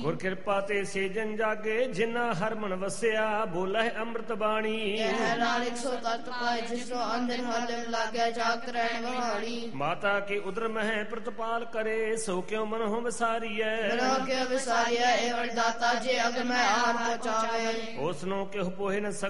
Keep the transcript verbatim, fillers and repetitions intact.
ਗੁਰ ਕਿਰਪਾ ਤੇ ਸੇ ਜਨ ਜਾਗੇ ਜਿਨ੍ਹਾਂ ਹਰਮਨ ਵਸਿਆ ਬੋਲੇ ਅੰਮ੍ਰਿਤ ਬਾਣੀ ਕਹਿ ਨਾਨਕ ਸੋ ਤਤ ਪਾਏ ਜਿਸੋ ਅੰਦਰ ਹਲਮ ਲਾਗਿਆ ਜਾਗਤ ਰਹਿਣ ਵਹਾਣੀ ਮਾਤਾ ਕੇ ਉਦਰ ਮਹਿ ਪ੍ਰਤਪਾਲ ਕਰੇ ਸੋ ਕਿਉ ਮਨ ਹੋ ਵਿਸਾਰੀਐ ਮਨੋ ਕੇ ਵਿਸਾਰਿਆ ਏ ਵਰਦਾਤਾ ਜੇ ਅਗ ਮੈਂ ਆਪ ਪਹੁੰਚਾਵੇ ਉਸ ਨੂੰ ਕਿਹੁ ਪੋਹਿ ਨ